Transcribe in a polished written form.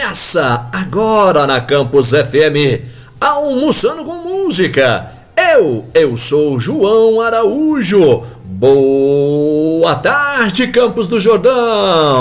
Começa agora na Campus FM, Almoçando com Música. Eu sou João Araújo. Boa tarde, Campos do Jordão.